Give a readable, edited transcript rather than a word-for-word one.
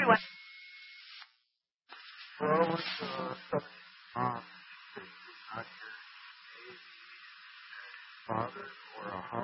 Well, with something not your father or a